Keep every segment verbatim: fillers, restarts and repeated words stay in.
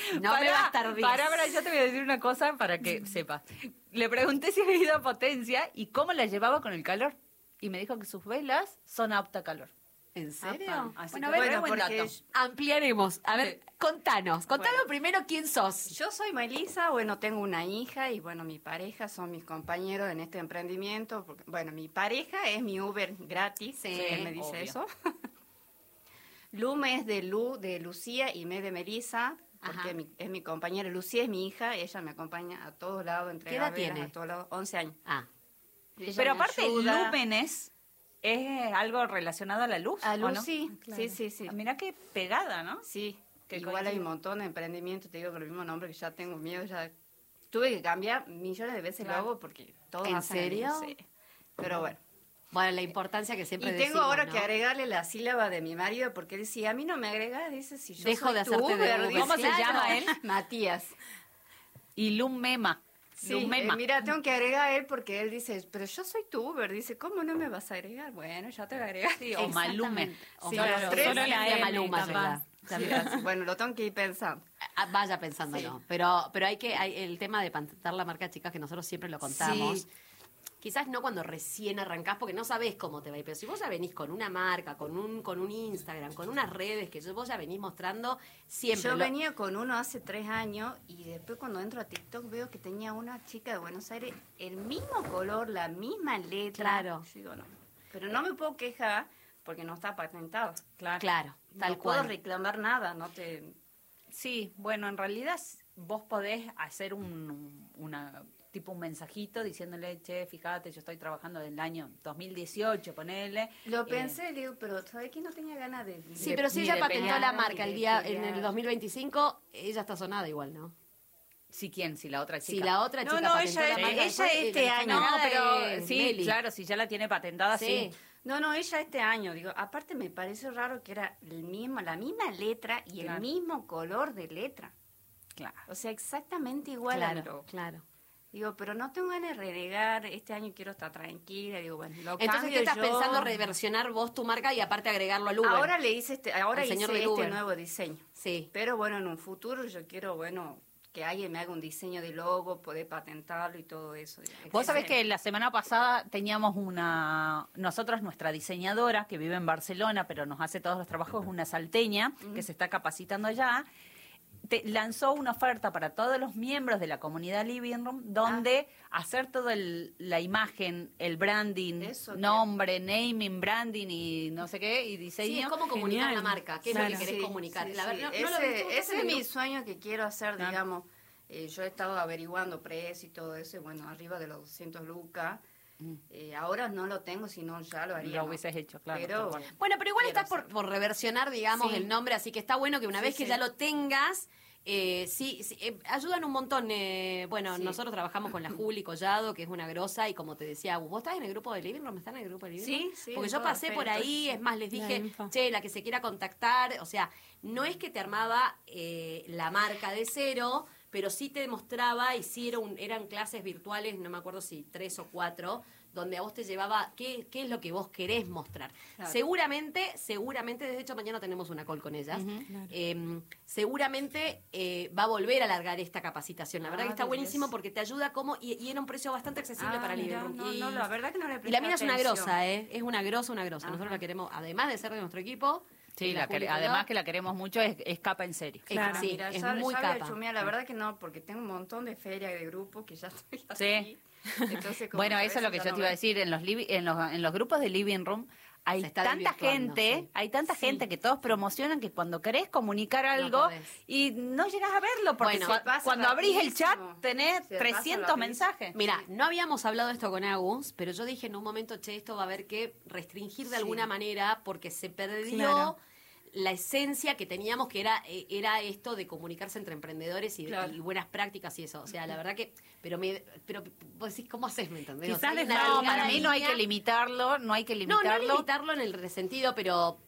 No pará, me va a estar bien. Pará, pará, yo te voy a decir una cosa para que sepas. Le pregunté si había ido a Potencia y cómo la llevaba con el calor. Y me dijo que sus velas son apta a calor. ¿En serio? Apa. Así Bueno, que a ver, re buen porque dato. ampliaremos. A ver, Sí. contanos. Contanos Bueno. primero quién sos. Yo soy Melissa, bueno, tengo una hija y bueno, mi pareja son mis compañeros en este emprendimiento. Porque, bueno, mi pareja es mi Uber gratis, Sí, él me dice obvio. eso. Lu me es de Lu, de Lucía y me de Melissa, porque Ajá. mi- es mi compañera. Lucía es mi hija, ella me acompaña a todos lados, entre ¿Qué edad velas, tiene? a todos lados, once años. Ah, Ella Pero me aparte, ayuda. lúmenes es algo relacionado a la luz. A ¿o Lu, no? sí, Claro. sí, sí, sí. Ah, mirá qué pegada, ¿no? Sí, Que igual hay coincide. un montón de emprendimientos, te digo con el mismo nombre que ya tengo miedo, ya tuve que cambiar millones de veces Claro. el logo porque todos ¿En hacen el serio? mismo, sí. Pero bueno. bueno, la importancia que Y siempre tengo decimos, ahora ¿no? que agregarle la sílaba de mi marido porque decía, a mí no me agregas, dice, si yo Dejo soy de tu hacerte de Uber", Uber. dice. ¿Cómo se llama él? Matías. Y Lumema. Sí, Lumema. eh, mira, tengo que agregar a él porque él dice, pero yo soy tu Uber, dice, ¿cómo no me vas a agregar? Bueno, ya te voy a agregar. Sí, o Malume. O Sí, Maluma. los tres Solo se la llama Maluma capaz. llega. Sí, bueno, lo tengo que ir pensando. Ah, Vaya pensándolo, pero pero hay que hay el tema de patentar la marca, chicas, que nosotros siempre lo contamos. Sí. Quizás no cuando recién arrancás, porque no sabés cómo te va a ir, pero si vos ya venís con una marca, con un con un Instagram, con unas redes que vos ya venís mostrando siempre. Yo lo- venía con uno hace tres años y después cuando entro a TikTok veo que tenía una chica de Buenos Aires el mismo color, la misma letra. Claro. Yo digo, no. Pero no me puedo quejar porque no está patentado. Claro. Claro, tal no puedo cual. reclamar nada, no te... Sí, bueno, en realidad s- vos podés hacer un, una tipo un mensajito diciéndole, che, fíjate, yo estoy trabajando del año dos mil dieciocho, ponele. Lo Eh, pensé, le digo, pero ¿sabes que no tenía ganas de... Sí, de- pero si ni ella de patentó pelear, la ni marca de el día en pelear. el dos mil veinticinco, ella está sonada igual, ¿no? Sí, ¿quién? Si la otra chica. Si la otra No, chica no, patentó ella- la marca, ella después, este eh, la año- No, sonada pero es sí, Meli. claro, si ya la tiene patentada, sí. Sí. No, no, ella este año, digo, aparte me pareció raro que era el mismo, la misma letra y Claro. el mismo color de letra. Claro. O sea, exactamente igual a mi Claro, logo. claro. Digo, pero no tengo ganas de renegar, este año quiero estar tranquila, digo, bueno, lo Entonces, cambio ¿qué estás yo. pensando reversionar vos tu marca y aparte agregarlo al Uber? Ahora le hice este, ahora Al hice señor del este Uber. nuevo diseño. Sí. Pero bueno, en un futuro yo quiero, bueno, que alguien me haga un diseño de logo, poder patentarlo y todo eso. Vos sabés que la semana pasada teníamos una, nosotros nuestra diseñadora que vive en Barcelona, pero nos hace todos los trabajos, una salteña que se está capacitando allá, te, lanzó una oferta para todos los miembros de la comunidad Living Room, donde hacer toda la imagen, el branding, Eso, nombre, naming, branding y no sé qué, y diseño. Sí, es cómo comunicar Genial. la marca, qué es Claro. lo que querés Sí, comunicar. sí, La sí. verdad, no- no ese lo viste, vos ese estás es en mi el grupo. sueño que quiero hacer, Claro. digamos. Eh, yo he estado averiguando precios y todo eso, y bueno, arriba de los doscientos lucas. Eh, ahora no lo tengo, sino ya lo haría. Lo ¿no? hubieses hecho, claro, Pero, tal cual. Bueno, pero igual quiero estás por, hacerlo. por reversionar, digamos, Sí. el nombre, así que está bueno que una Sí, vez que sí. ya lo tengas, eh, sí, sí, eh, ayudan un montón. eh, bueno, Sí. nosotros trabajamos con la Juli Collado, que es una grosa, y como te decía, vos estás en el grupo de Living Room, ¿están en el grupo de Living Sí, Room? sí, Porque en yo todas pasé las por ferias, ahí, sí. es más, les La dije, info. che, la que se quiera contactar, o sea, no es que te armaba eh, la marca de cero, pero sí te demostraba, y sí era un- eran clases virtuales, no me acuerdo si tres o cuatro, donde a vos te llevaba qué, qué es lo que vos querés mostrar. Claro. Seguramente, seguramente, de hecho mañana tenemos una call con ellas, eh, seguramente eh, va a volver a alargar esta capacitación. La verdad Ah, que está de buenísimo diez. porque te ayuda como, y, y era un precio bastante accesible Ah, para Living mirá, Room. no, y, no, la verdad que no le y la presté mina es una atención. grosa, ¿eh? Es una grosa, una grosa. Nosotros Ajá. la queremos, además de ser de nuestro equipo. Sí, la la que- Juli además Collado, que la queremos mucho, es, es capa en serio. es- Claro. sí, Mira, es ya- muy ya había capa. chusmeado, la verdad que no, porque tengo un montón de ferias de grupos que ya estoy así. Sí. Entonces, como Bueno, a eso es lo veces que ya yo no te iba a veo. decir, en los, livi- en los, en los grupos de Living Room hay Se está tanta desvirtuando, gente, sí. hay tanta gente que todos promocionan que cuando querés comunicar algo podés. y no llegas a verlo, porque Bueno, cua- se pasa cuando abrís el chat rapidísimo. tenés Se pasa trescientos rapidísimo. mensajes. Mira, no habíamos hablado de esto con Agus, pero yo dije en un momento, che, esto va a haber que restringir de Sí. alguna manera porque se perdió Claro. la esencia que teníamos, que era eh, era esto de comunicarse entre emprendedores y, Claro. y buenas prácticas y eso. O sea, la verdad que, pero me, pero vos decís, ¿cómo haces? ¿Me entendés? Quizás O sea, hay les una da- No, delgada para mí no hay línea. que limitarlo, no hay que No, limitarlo. no limitarlo en el sentido, pero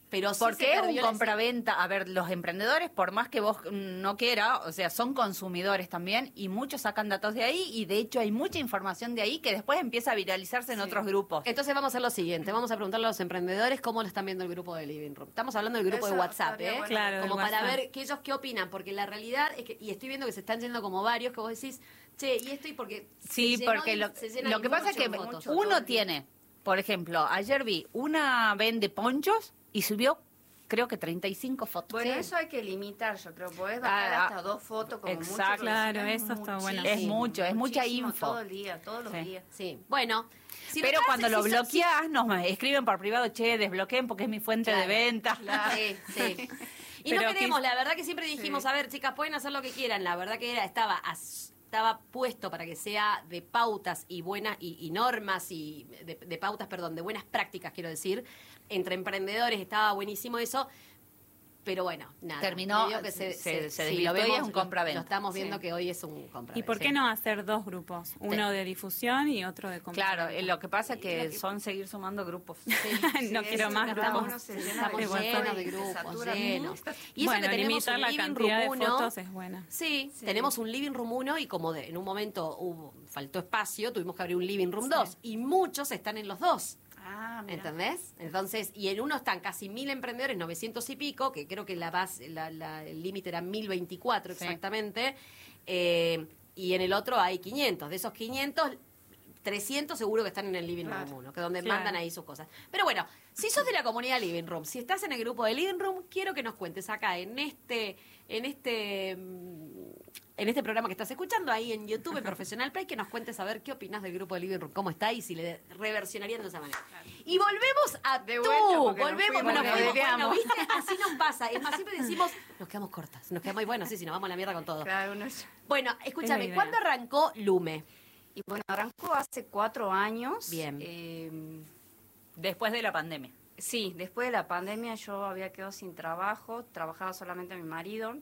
Pero sí Porque se es un perdió la- compraventa. A ver, los emprendedores, por más que vos no quieras, o sea, son consumidores también y muchos sacan datos de ahí y de hecho hay mucha información de ahí que después empieza a viralizarse en Sí. otros grupos. Entonces vamos a hacer lo siguiente, vamos a preguntarle a los emprendedores cómo lo están viendo el grupo de Living Room. Estamos hablando del grupo Eso de WhatsApp, estaría ¿eh? bueno. Claro, Como del para WhatsApp. ver que ellos qué opinan, porque la realidad es que, y estoy viendo que se están yendo como varios, que vos decís, che, y esto y porque... Sí, se llenó porque de- lo, se llena lo de que pasa es que mucho fotos. uno tiene, por ejemplo, ayer vi una vende ponchos y subió creo que treinta y cinco fotos. Bueno, Sí. eso hay que limitar, yo creo. Podés bajar Ah, hasta dos fotos como mucho. exacto. pero Claro, si no es eso está bueno. muchísimo, Es mucho, es mucha muchísimo, info. Todo el día, todos los Sí. días. Sí, bueno. si Pero lo cuando haces, lo si sos- bloqueas, nos escriben por privado, che, desbloqueen porque es mi fuente Claro, de venta. claro, sí, sí. Y Pero no queremos, que- la verdad que siempre dijimos, Sí. a ver, chicas, pueden hacer lo que quieran. La verdad que era, estaba, as- estaba puesto para que sea de pautas y buenas y, y normas y de, de pautas, perdón, de buenas prácticas, quiero decir. Entre emprendedores estaba buenísimo eso. Pero bueno, nada. Terminó, medio que se, se- se sí, desvirtuó lo y vemos, es un lo- compraventa. Lo estamos viendo Sí. que hoy es un compraventa. ¿Y por qué Sí. no hacer dos grupos? Uno de difusión y otro de compra. Claro, eh, lo que pasa es que Lo que- son seguir sumando grupos. no Sí, quiero eso, más cada grupos. uno se llena de Estamos grupos llenos de y se grupos, satura llenos. mucho. Y eso Bueno, que tenemos limitar un la living cantidad de room uno. fotos es buena. Sí, Sí. tenemos un living room uno y como de- en un momento hubo, faltó espacio, tuvimos que abrir un living room dos y muchos están en los dos. Ah, mira. ¿Entendés? Entonces, y en uno están casi mil emprendedores, novecientos y pico, que creo que la base, la, la- el límite era mil veinticuatro Sí. exactamente, eh, y en el otro hay quinientos. De esos quinientos, trescientos seguro que están en el Living Claro. Room uno, que es donde Claro. mandan ahí sus cosas. Pero bueno, si sos de la comunidad Living Room, si estás en el grupo de Living Room, quiero que nos cuentes acá en este, en este, mm, en este programa que estás escuchando ahí en YouTube, en Profesional Play, que nos cuentes a ver qué opinas del grupo de Living Room, cómo está y si le reversionarían de esa manera. Y volvemos a De tú, vuelta, porque nos volvemos, fuimos, bueno, nos fuimos, desviamos. bueno, ¿viste? Así nos pasa. Es más, siempre decimos, nos quedamos cortas, nos quedamos, y bueno, sí, sí, nos vamos a la mierda con todo. Cada uno es- Bueno, Es la escúchame, idea. ¿cuándo arrancó Lume? Y bueno, arrancó hace cuatro años. Bien. Eh, Después de la pandemia. sí, después de la pandemia yo había quedado sin trabajo, trabajaba solamente mi marido,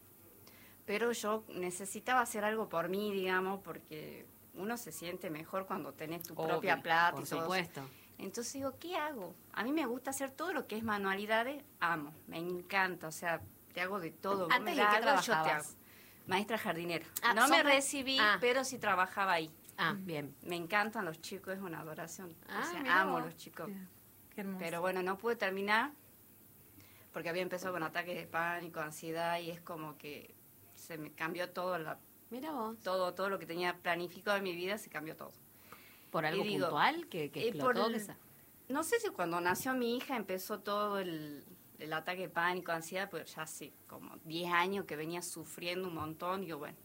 pero yo necesitaba hacer algo por mí, digamos, porque uno se siente mejor cuando tenés tu Obvio, propia plata Por y todo. supuesto. Entonces digo, ¿qué hago? A mí me gusta hacer todo lo que es manualidades, amo, me encanta, o sea, te hago de todo. Vos ¿Antes me de das qué algo, yo te trabajabas? hago. Maestra jardinera. Ah, no sos me ma- recibí, ah. pero sí trabajaba ahí. Ah, bien. Me encantan los chicos, es una adoración. Ah, o sea, mirá amo vos. los chicos. Qué hermoso. Pero bueno, no pude terminar porque había empezado con ataques de pánico, ansiedad y es como que se me cambió todo, la, Mira vos. todo, todo lo que tenía planificado en mi vida se cambió todo. ¿Por algo Y digo, puntual que, que eh, explotó? por que el- sa- No sé si cuando nació mi hija empezó todo el, el ataque de pánico, ansiedad, pero ya hace como diez años que venía sufriendo un montón y yo, bueno.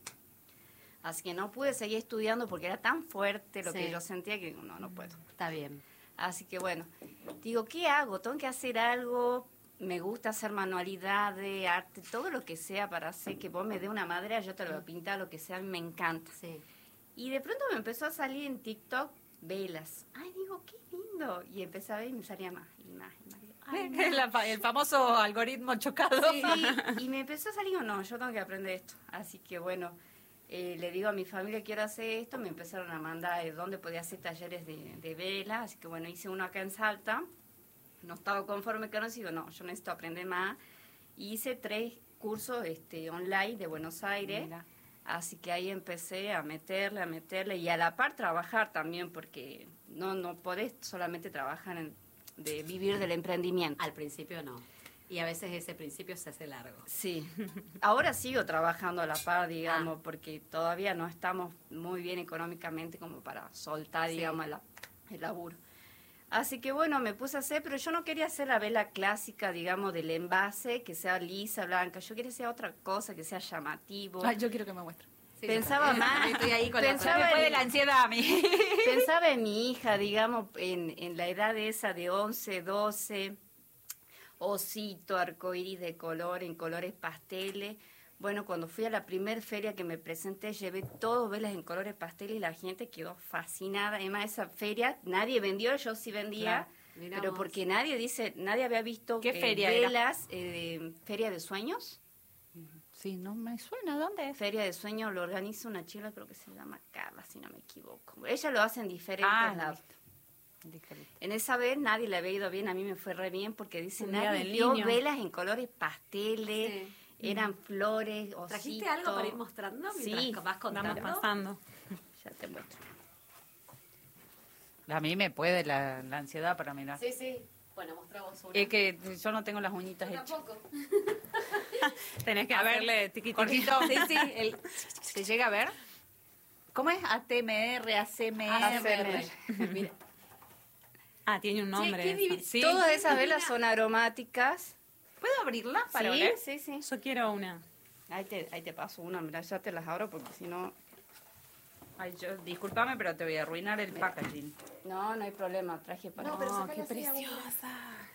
Así que no pude seguir estudiando porque era tan fuerte lo Sí. que yo sentía que no, no puedo. Está bien. Así que bueno, digo, ¿qué hago? Tengo que hacer algo. Me gusta hacer manualidades, arte, todo lo que sea para hacer que vos me dé una madera, yo te lo voy a pintar, lo que sea, a mí me encanta. Sí. Y de pronto me empezó a salir en TikTok velas. Ay, digo, qué lindo. Y empecé a ver y me salía más y más y más. Ay, no. La fa- el famoso algoritmo chocado. Sí, y me empezó a salir, no, yo tengo que aprender esto. Así que bueno, eh, le digo a mi familia, quiero hacer esto. Me empezaron a mandar de dónde podía hacer talleres de, de vela. Así que bueno, hice uno acá en Salta. No estaba conforme con eso, digo, no, yo necesito aprender más. Y hice tres cursos este, online de Buenos Aires. Mira. Así que ahí empecé a meterle, a meterle y a la par trabajar también, porque no, no podés solamente trabajar en, de vivir del emprendimiento. Al principio no. Y a veces ese principio se hace largo. Sí, ahora sigo trabajando a la par, digamos, porque todavía no estamos muy bien económicamente como para soltar, Sí. digamos, el, el laburo. Así que bueno, me puse a hacer, pero yo no quería hacer la vela clásica, digamos, del envase, que sea lisa, blanca. Yo quería hacer otra cosa, que sea llamativo. Ay, yo quiero que me muestre. Sí, Pensaba yo más. también. Estoy ahí con Pensaba la Después en- de la ansiedad a mí. Pensaba en mi hija, digamos, en, en la edad de esa de once, doce, osito, arcoíris de color, en colores pasteles. Bueno, cuando fui a la primer feria que me presenté, llevé todo velas en colores pasteles y la gente quedó fascinada. Además, esa feria nadie vendió, yo sí vendía, Claro, mirá pero vos. porque nadie dice, nadie había visto ¿Qué eh, feria era? velas, eh, Feria de Sueños. Sí, no me suena. ¿Dónde es? Feria de Sueños lo organiza una chica, creo que se llama Carla, si no me equivoco. Ella lo hace en diferentes Ah, lados. En esa vez nadie le había ido bien, a mí me fue re bien porque dice, Un día nadie del vio niño. velas en colores pasteles, Sí. eran flores, ositos. ¿Trajiste algo para ir mostrando mientras Sí, vas contando? Vamos pasando. Ya te muestro. A mí me puede la, la ansiedad para mirar. Sí, sí. Bueno, mostrá vos una. Es que yo no tengo las uñitas Yo hechas. tampoco. Tenés que A ver, hacerle tiqui tiqui. Jorgito, sí, sí, el- ¿se llega a ver? ¿Cómo es? A T M R, A C M A C M R. R. Mira. Ah, tiene un nombre. qué eso. divi- Sí. Todas esas velas son aromáticas. ¿Puedo abrirla para sí, oler? sí, sí. Yo quiero una. Ahí te, ahí te paso una, mira, ya te las abro porque si no... Ay, yo, discúlpame, pero te voy a arruinar el packaging. No, no hay problema, traje para... No, pero Oh, sacala qué así, abuela. preciosa.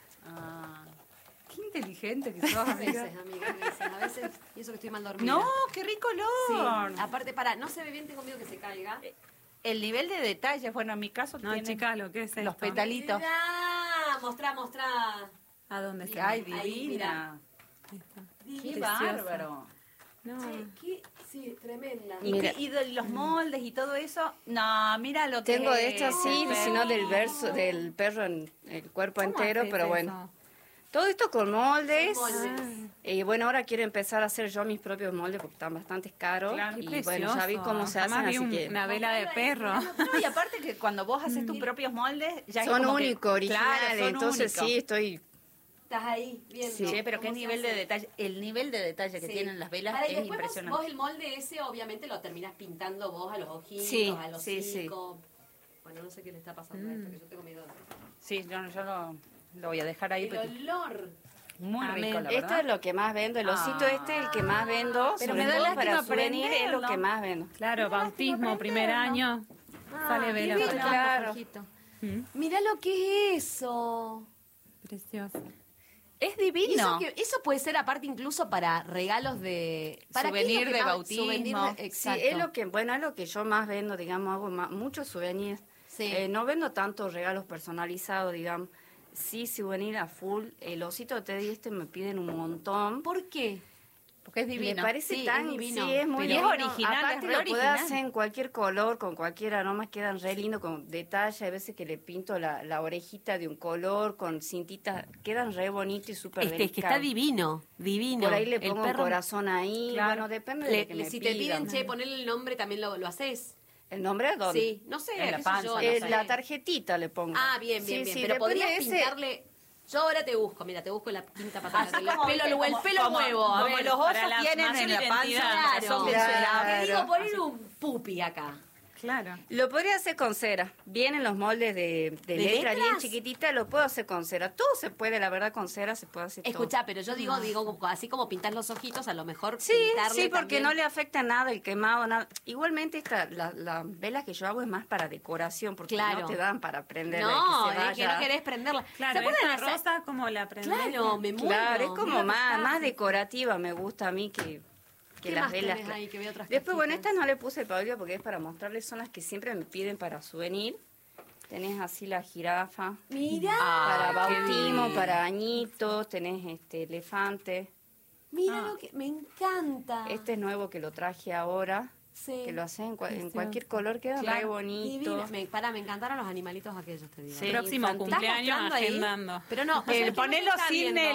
Ah, qué inteligente que sos, A amiga. veces, amiga, a veces, a veces. Y eso que estoy mal dormida. No, qué rico olor. Sí. Aparte, para, no se ve bien, tengo miedo que se caiga. El nivel de detalle, bueno, en mi caso No, tiene chica, lo que es los esto. petalitos. Mirá, mostrá, mostrá. ¿A dónde está? Ay, Ahí, divina. Ahí está. Qué Preciosa. bárbaro. No. Che, qué, sí, tremenda. ¿Y, Mira. qué- y de los moldes y todo eso? No, mira lo que Tengo de estas sí, es. sino del verso, del perro en el cuerpo ¿Cómo entero, haces pero eso? bueno. Todo esto con moldes. Con moldes. Y bueno, ahora quiero empezar a hacer yo mis propios moldes porque están bastante caros. Claro. Y Qué bueno, ya vi precioso. cómo se Jamás hacen, vi así un- que... una vela de perro. No, y aparte que cuando vos haces tus propios moldes, ya es Son como que- únicos, originales, Claro, son entonces únicos. sí, estoy... Estás ahí, viendo. Sí. Che, pero qué cómo se nivel de hace. detalle, el nivel de detalle que Sí. tienen las velas Ahora, y es después vos- impresionante. Vos, el molde ese, obviamente, lo terminás pintando vos a los ojitos, Sí, a los sí, sí. hocicos. Bueno, no sé qué le está pasando a esto, que yo tengo miedo. Sí, yo, yo lo, lo voy a dejar ahí. El porque- olor. Muy Amén. rico, la Esto verdad. es lo que más vendo, el osito Ah. este es el que más vendo, Pero sobre me da todo lástima para souvenir es lo prenderlo. que más vendo. Claro, bautismo, primer año. Sale vela. divino. para- Claro. Mm, Mirá lo que es eso. Precioso. Es Y eso, divino. que- eso puede ser aparte incluso para regalos de... ¿Para qué es lo Souvenir que de más- bautismo. souvenir de- Sí, exacto. es lo que, bueno, es lo que yo más vendo, digamos, hago ma- muchos souvenirs. Sí. Eh, no vendo tantos regalos personalizados, digamos. Sí, souvenir a full. El osito de Teddy este me piden un montón. ¿Por qué? Porque es divino. Me parece Sí, tan es divino, sí, es muy pero- lindo. es original, Aparte es re lo puedo original. hacer en cualquier color, con cualquier aroma, quedan re lindo, con detalle. A veces que le pinto la, la orejita de un color, con cintitas, quedan re bonitos y súper Este, es que está delicados. divino, divino. Por ahí le El pongo un perro- corazón ahí, Claro. bueno, depende de Le- lo que le- me si te pidan. piden, che, ponerle el nombre, también lo, lo haces. ¿El nombre de dónde? Sí, no sé, En la qué sé panza, yo, no no Eh, sé. la tarjetita le pongo. Ah, bien, bien, Sí, bien. sí, Pero depende podrías de ese- pintarle... Yo ahora te busco, mira, te busco la quinta patada. Así el como, pelo, viste, el como- pelo como- nuevo, a como ver. los osos para la tienen mayor en la panza, identidad. que son Claro, vencelados. te digo poner un pupi acá. Claro. Lo podría hacer con cera. Vienen los moldes de, de ¿De letra bien letras? chiquitita, lo puedo hacer con cera. Todo se puede, la verdad, con cera se puede hacer todo. Escuchá, pero yo digo, digo, como- así como pintas los ojitos, a lo mejor Sí, pintarle sí, porque también- no le afecta nada el quemado, nada. Igualmente esta, la, la vela que yo hago es más para decoración, porque Claro. no te dan para prenderla No, y que se es que vaya. no querés prenderla. Claro, ¿Se acuerdan esta esa- rosa como la prendés. Claro, me muero. Claro, es como Mira lo que más, está. más decorativa, me gusta a mí que, que ¿Qué las más velas. tenés ahí que veo otras Después, bueno, cajitas? estas no le puse el pabilo porque es para mostrarles, son las que siempre me piden para souvenir. Tenés así la jirafa. Mirá, Para Ay, qué bautismo, bien. para añitos, tenés este elefante. mira lo que... Me encanta. Este es nuevo que lo traje ahora, Sí. que lo haces en, cua- en Precioso. cualquier color, queda Claro, re bonito. divino. Me, para, me encantaron los animalitos aquellos, te digo. Sí. Próximo infantil. cumpleaños mostrando ahí? agendando. Pero no, Eh, ¿sabes qué? ponelo No se está sin viendo.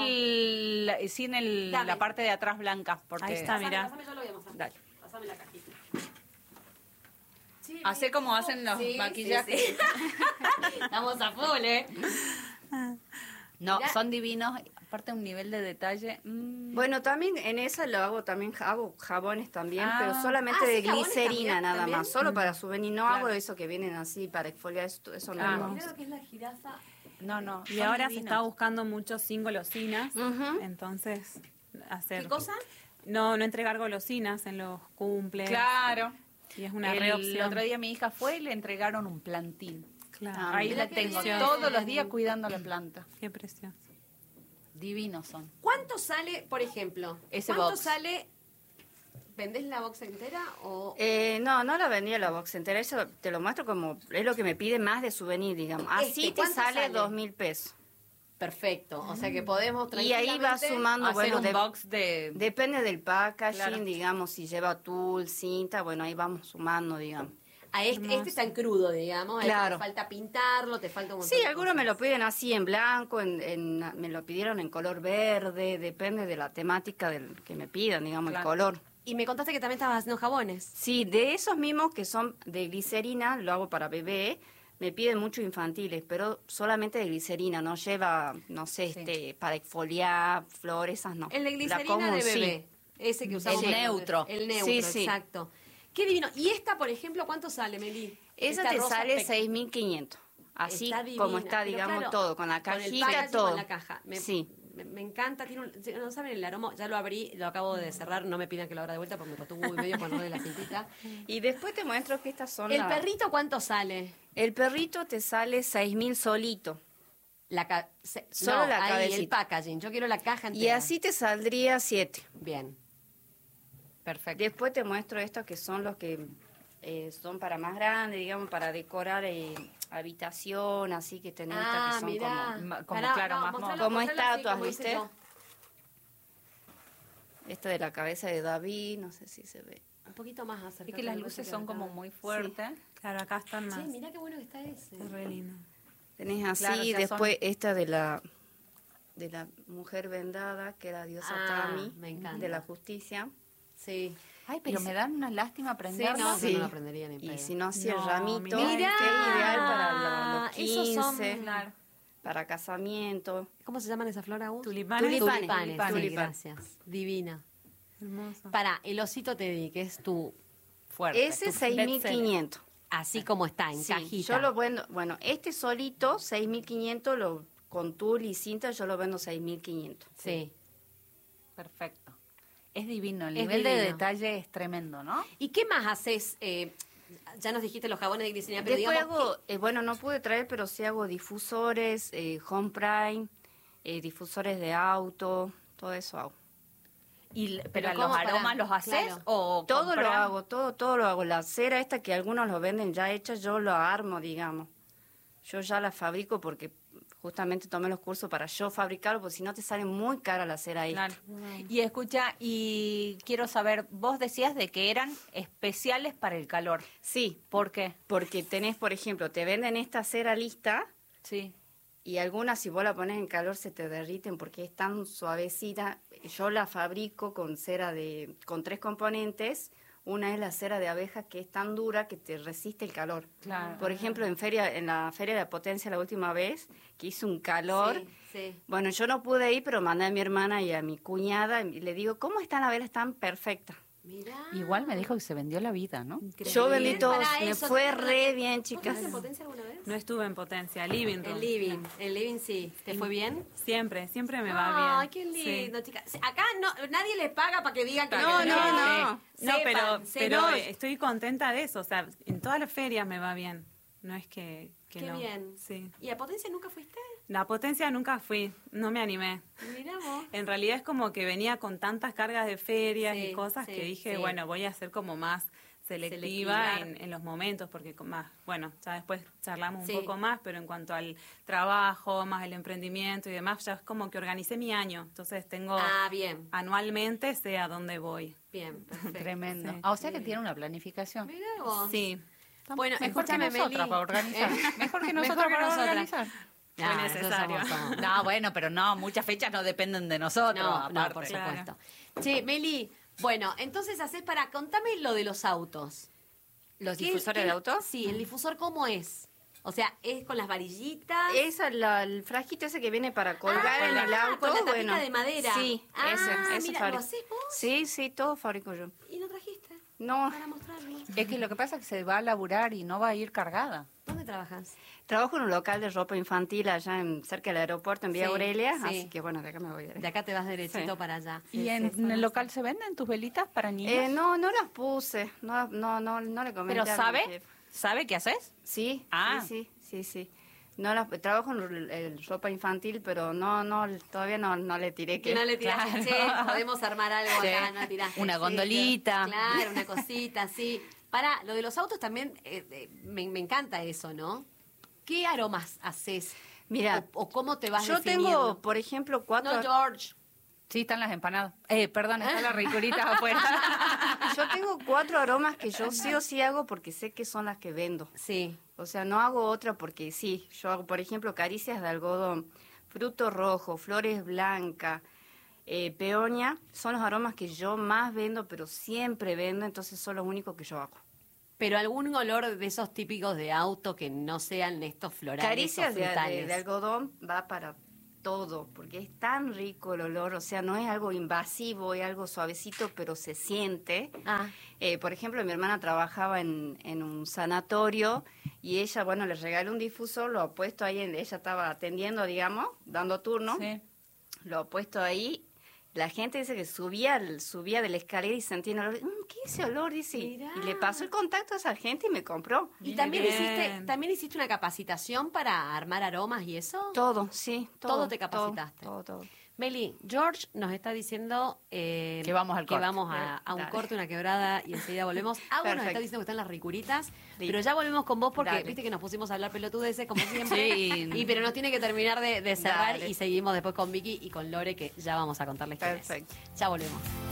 el, sin el, Dame. la parte de atrás blanca. Porque Ahí está. Pásame, mirá. pásame, yo lo voy a mostrar. Dale. Pásame la cajita. Sí, Hace mira. como hacen los Sí, maquillajes. sí, sí. Estamos a full, ¿eh? No, Mirá. son divinos. Aparte un nivel de detalle. mm. Bueno, también en esa lo hago, también ja- hago jabones también, Ah. pero solamente Ah, de ¿sí, jabones glicerina también? nada ¿También? más, solo para souvenir. No Claro. hago eso que vienen así para exfoliar, eso, eso no Ah, lo hago. Mira lo que es la jirafa. No, no. Y son ahora se divinos. está buscando mucho sin golosinas. Ujú. Entonces, hacer... ¿Qué cosa? No, no entregar golosinas en los cumples. Claro. Y es una el reopción. otro día mi hija fue y le entregaron un plantín. Claro. Ah, Ahí mira la qué tengo bien. todos los días cuidando la planta. Qué precioso. Divinos son. ¿Cuánto sale, por ejemplo? Ese ¿Cuánto box. sale? ¿Vendés la box entera o...? Eh, no, no la vendía la box entera, eso te lo muestro como, es lo que me pide más de souvenir, digamos. Así Este, te ¿cuánto sale sale? dos mil pesos. Perfecto, o sea que podemos Y ahí va tranquilamente- sumando, Hacer bueno, un de- box de... depende del packaging, Claro. digamos, si lleva tul, cinta, bueno, ahí vamos sumando, digamos. A este, Hermoso. este está en crudo, digamos. A este Claro. te falta pintarlo, te falta un montón Sí, de algunos me cosas. lo piden así en blanco, en, en- me lo pidieron en color verde, depende de la temática del que me pidan, digamos, Claro. el color. Y me contaste que también estabas haciendo jabones. Sí, de esos mismos que son de glicerina, lo hago para bebé, me piden mucho infantiles, pero solamente de glicerina, no lleva, no sé, Sí. este, para exfoliar, flores, esas no. El de La glicerina común, de sí. bebé. Ese que usamos. El neutro. El neutro, Sí, sí. exacto. Qué divino. Y esta, por ejemplo, ¿cuánto sale, Meli? Esa Esta te rosa sale pec- seis mil quinientos. Así Está divina, como está, pero digamos, claro, todo, con la con el cajita, packaging, todo. con la caja. Me, Sí. me, me encanta, tiene un, no saben el aroma, ya lo abrí, lo acabo de cerrar, no me pidan que lo abra de vuelta porque me costó un huevo y medio ponerle la cintita. Y después te muestro que estas son ¿El las- perrito cuánto sale? El perrito te sale seis mil solito. La ca- se- Solo no, la ahí, el cabecita. packaging, yo quiero la caja entera. Y así te saldría siete. Bien. Perfecto. Después te muestro estos que son los que eh, son para más grandes, digamos, para decorar eh, habitación, así que tenés estas Ah, que son mirá. como... ma- como, Pará, claro, no, más mostralo, mono. Como mostralo así, estatuas, como hice ¿viste? yo. Esta de la cabeza de David, no sé si se ve. Un poquito más Es acerca. que las luces son como muy fuertes. Claro, acá están más. Sí, mirá qué bueno que está ese. Es re lindo. Tenés así, Claro, ya después esta de la de la mujer vendada, que era diosa Ah, Tami, me encanta. de la justicia. Sí. Ay, pero Y me dan una lástima Sí, prenderla. no, Sí. no lo aprendería ni en Y pedo. si no, así el No, ramito, mirá. que es ideal para lo- los Esos son- quince, Claro. para casamiento. ¿Cómo se llaman esas flores, Agus? Tulipanes. Tulipanes. Tulipanes, tulipanes. sí, Tulipanes. gracias. Divina. Hermoso. Para, el osito te di, que es tu, Fuerte. Ese Tu seis mil bestseller. quinientos. así como está, en Sí, cajita. yo lo vendo, bueno, este solito, seis mil quinientos, lo, con tul y cinta, yo lo vendo seis mil quinientos. Sí. Perfecto. Es divino. El Es nivel de divino. detalle es tremendo, ¿no? ¿Y qué más haces? Eh, ya nos dijiste los jabones de glicerina, pero Después digamos... hago, eh, bueno, no pude traer, pero sí hago difusores, eh, home prime, eh, difusores de auto, todo eso hago. Y, pero Pero los ¿cómo? aromas Pará, los haces claro. o Todo lo compras? hago, todo, todo lo hago. La cera esta que algunos lo venden ya hecha, yo lo armo, digamos. Yo ya la fabrico porque justamente tomé los cursos para yo fabricarlo, porque si no te sale muy cara la cera esta. Claro. Y escucha, y quiero saber, vos decías de que eran especiales para el calor. Sí, ¿Por qué? porque tenés, por ejemplo, te venden esta cera lista Sí. y algunas si vos la pones en calor se te derriten porque es tan suavecita. Yo la fabrico con cera de, con tres componentes. Una es la cera de abeja que es tan dura que te resiste el calor. Claro. Por ejemplo, en feria, en la feria de Potencia la última vez que hizo un calor. Sí, sí. Bueno, yo no pude ir, pero mandé a mi hermana y a mi cuñada y le digo, ¿cómo están las velas? Están perfectas. Mirá. Igual me dijo que se vendió la vida, ¿no? Yo vendí Bien, todos, para me eso, fue ¿te- re bien, ¿Vos chicas. estuviste en Potencia alguna vez? No estuve en Potencia, Living Room. En Living, en Living sí. ¿Te fue bien? Siempre, siempre me va Ay, bien. qué Sí. lindo, chicas. Acá no, nadie les paga para que digan que No, les no, va bien. no. No, Sepan, pero, se- pero no, eh, estoy contenta de eso. O sea, en todas las ferias me va bien. No es que, que Qué no. bien. Sí. ¿Y a Potencia nunca fuiste? La Potencia nunca fui, no me animé. Mirá vos. En realidad es como que venía con tantas cargas de ferias Sí, y cosas sí, que dije, sí. bueno, voy a ser como más selectiva Selectivar. en, en los momentos, porque con más, bueno, ya después charlamos Sí. un poco más, pero en cuanto al trabajo, más el emprendimiento y demás, ya es como que organicé mi año. Entonces tengo Ah, bien, anualmente, sé a dónde voy. bien, perfecto. Tremendo. Sí. Ah, o sea que tiene una planificación. Mirá vos. Sí. Bueno, Mejor que escúchame, nosotras Meli. para organizar. Eh, Mejor que Mejor nosotras que para nosotras. organizar. Fue Ah, necesario. nosotros somos- somos- No, bueno, pero no, muchas fechas no dependen de nosotros. No, no, aparte. por Claro. supuesto. Che, Meli, bueno, entonces haces para, contame lo de los autos. ¿Los ¿Qué- difusores qué- de autos? Sí, el difusor, ¿cómo es? O sea, ¿es con las varillitas? Esa, la, el frasquito ese que viene para colgar Ah, en el auto. con la tapita bueno, de madera. Sí, Ah, ese, ese mira, fabrico. ¿lo hacés vos? Sí, sí, todo fabrico yo. ¿Y no trajiste? No, Para mostrarlo. Es que lo que pasa es que se va a laburar y no va a ir cargada. ¿Dónde trabajas? trabajo en un local de ropa infantil allá en, cerca del aeropuerto en Vía Sí, Aurelia, sí. así que bueno, de acá me voy. De acá te vas derechito Sí. para allá. ¿Y en el local se venden tus velitas para niños? Eh, no, no las puse, no, no, no, no le comenté. ¿Pero a mi sabe? jefe. ¿Sabe qué haces? Sí, Ah. sí, sí, sí, sí. No las, trabajo en el- el ropa infantil, pero no, no, todavía no, no le tiré que. Que no le tiraste, Claro. che, podemos armar algo Sí. acá, no tiraste. Una Sí, gondolita. Claro, una cosita, sí. Para, lo de los autos también, eh, eh, me, me encanta eso, ¿no? ¿Qué aromas haces? Mira, o, o cómo te vas yo definiendo? tengo, por ejemplo, cuatro. No, George. Sí, están las empanadas. Eh, perdón, están las ricuritas afuera. Yo tengo cuatro aromas que yo sí o sí hago porque sé que son las que vendo. Sí. O sea, no hago otra porque sí. Yo hago, por ejemplo, caricias de algodón, fruto rojo, flores blancas, eh, peonia. Son los aromas que yo más vendo, pero siempre vendo, entonces son los únicos que yo hago. Pero algún olor de esos típicos de auto que no sean estos florales Caricias o de, frutales. de, de algodón va para todo, porque es tan rico el olor, o sea, no es algo invasivo, es algo suavecito, pero se siente. Ah. Eh, por ejemplo, mi hermana trabajaba en, en un sanatorio y ella, bueno, le regaló un difusor, lo ha puesto ahí, en, ella estaba atendiendo, digamos, dando turno, Sí. lo ha puesto ahí. La gente dice que subía, al- subía de la escalera y sentía un olor. "Mm, ¿Qué es ese olor?" Dice. Mirá. Y le pasó el contacto a esa gente y me compró. ¿Y también Bien. hiciste, también hiciste una capacitación para armar aromas y eso? Todo, sí. Todo, Todo te capacitaste. Todo, todo. todo. Meli, George nos está diciendo eh, Que vamos al que corte. vamos a, a un Dale. corte, una quebrada y enseguida volvemos. Agua nos Perfecto. está diciendo que están las ricuritas, Sí. pero ya volvemos con vos porque Dale. viste que nos pusimos a hablar pelotudeces como siempre. Sí. Y pero nos tiene que terminar de, de cerrar Dale. y seguimos después con Vicky y con Lore que ya vamos a contarles quién es. Perfecto. Ya volvemos.